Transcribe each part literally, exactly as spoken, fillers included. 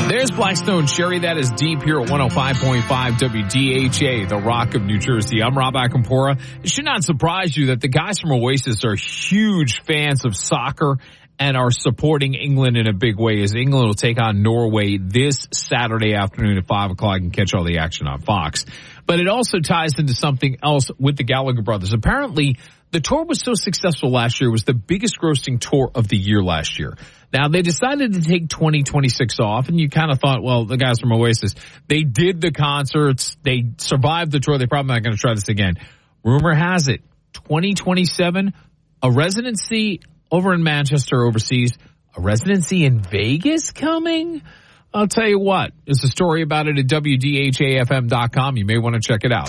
There's Blackstone Cherry. That is deep here at one oh five point five W D H A, the Rock of New Jersey. I'm Rob Akampora. It should not surprise you that the guys from Oasis are huge fans of soccer and are supporting England in a big way, as England will take on Norway this Saturday afternoon at five o'clock and catch all the action on Fox. But it also ties into something else with the Gallagher brothers. Apparently, the tour was so successful last year. It was the biggest grossing tour of the year last year. Now, they decided to take twenty twenty-six off, and you kind of thought, well, the guys from Oasis, they did the concerts, they survived the tour, they're probably not going to try this again. Rumor has it, twenty twenty-seven, a residency over in Manchester overseas, a residency in Vegas coming? I'll tell you what, there's a story about it at W D H A F M dot com. You may want to check it out.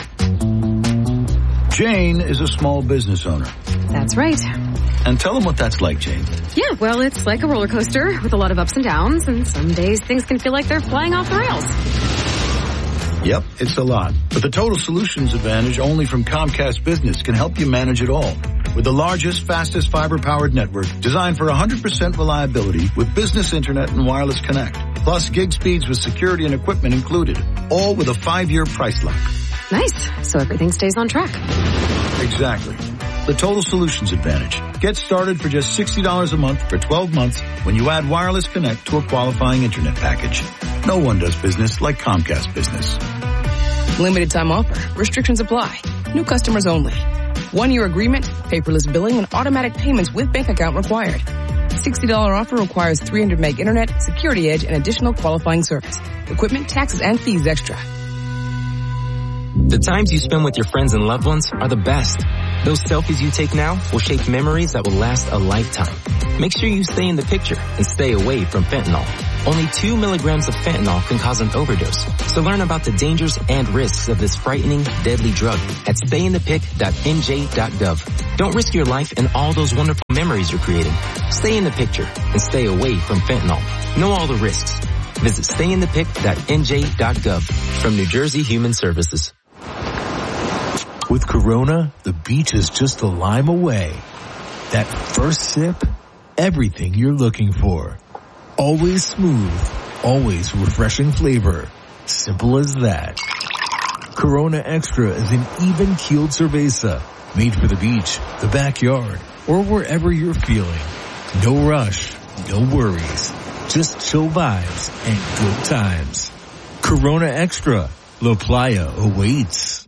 Jane is a small business owner. That's right. And tell them what that's like, Jane. Yeah, well, it's like a roller coaster with a lot of ups and downs, and some days things can feel like they're flying off the rails. Yep, it's a lot. But the Total Solutions Advantage only from Comcast Business can help you manage it all. With the largest, fastest fiber-powered network designed for one hundred percent reliability with business internet and wireless connect. Plus gig speeds with security and equipment included. All with a five-year price lock. Nice. So everything stays on track. Exactly. The Total Solutions Advantage. Get started for just sixty dollars a month for twelve months when you add wireless connect to a qualifying internet package. No one does business like Comcast Business. Limited time offer. Restrictions apply. New customers only. One-year agreement, paperless billing, and automatic payments with bank account required. sixty dollars offer requires three hundred meg internet, security edge, and additional qualifying service. Equipment, taxes, and fees extra. The times you spend with your friends and loved ones are the best. Those selfies you take now will shape memories that will last a lifetime. Make sure you stay in the picture and stay away from fentanyl. Only two milligrams of fentanyl can cause an overdose. So learn about the dangers and risks of this frightening, deadly drug at stay in the pic dot N J dot gov. Don't risk your life and all those wonderful memories you're creating. Stay in the picture and stay away from fentanyl. Know all the risks. Visit stay in the pic dot N J dot gov from New Jersey Human Services. With Corona, the beach is just a lime away. That first sip, everything you're looking for. Always smooth, always refreshing flavor. Simple as that. Corona Extra is an even-keeled cerveza, made for the beach, the backyard, or wherever you're feeling. No rush, no worries. Just chill vibes and good times. Corona Extra, La Playa awaits.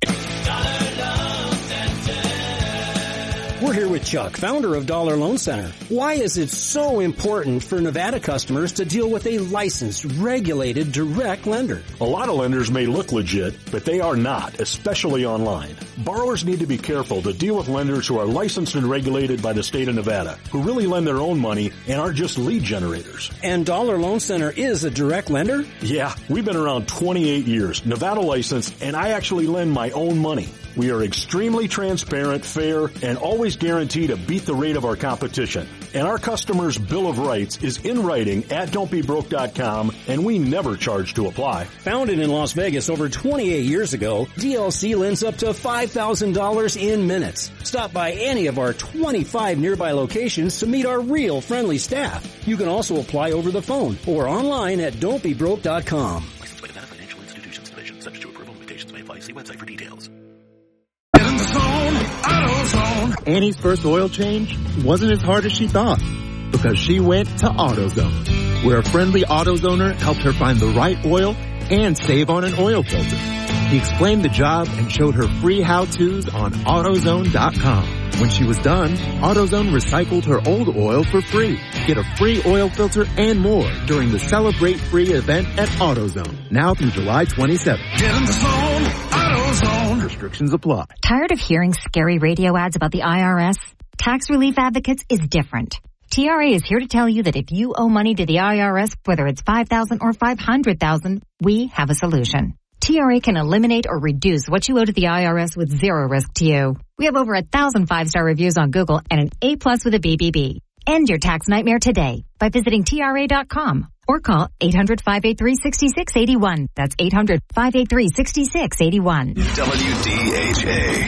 We're here with Chuck, founder of Dollar Loan Center. Why is it so important for Nevada customers to deal with a licensed, regulated, direct lender? A lot of lenders may look legit, but they are not, especially online. Borrowers need to be careful to deal with lenders who are licensed and regulated by the state of Nevada, who really lend their own money and aren't just lead generators. And Dollar Loan Center is a direct lender? Yeah, we've been around twenty-eight years, Nevada licensed, and I actually lend my own money. We are extremely transparent, fair, and always guarantee to beat the rate of our competition. And our customers' Bill of Rights is in writing at don't be broke dot com, and we never charge to apply. Founded in Las Vegas over twenty-eight years ago, D L C lends up to five thousand dollars in minutes. Stop by any of our twenty-five nearby locations to meet our real friendly staff. You can also apply over the phone or online at don't be broke dot com. Licensed by Nevada Financial Institutions Division. Subject to approval. Limitations may apply. See website for details. In the zone, AutoZone. Annie's first oil change wasn't as hard as she thought because she went to AutoZone, where a friendly AutoZoner helped her find the right oil and save on an oil filter. He explained the job and showed her free how-tos on AutoZone dot com. When she was done, AutoZone recycled her old oil for free. Get a free oil filter and more during the Celebrate Free event at AutoZone, now through July twenty-seventh. Get in the zone, AutoZone. Restrictions apply. Tired of hearing scary radio ads about the I R S? Tax Relief Advocates is different. T R A is here to tell you that if you owe money to the I R S, whether it's five thousand dollars or five hundred thousand dollars, we have a solution. T R A can eliminate or reduce what you owe to the I R S with zero risk to you. We have over a thousand five-star reviews on Google and an A plus with a B B B. End your tax nightmare today by visiting T R A dot com or call eight hundred, five eight three, six six eight one. That's eight hundred, five eight three, six six eight one. W D H A.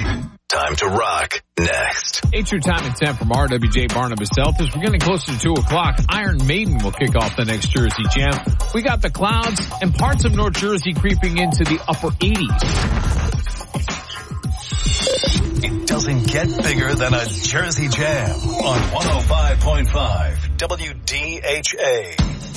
Time to rock. Next. Eight your time at ten from R W J Barnabas Health. As we're getting closer to two o'clock, Iron Maiden will kick off the next Jersey Jam. We got the clouds and parts of North Jersey creeping into the upper eighties. It doesn't get bigger than a Jersey Jam on one oh five point five W D H A.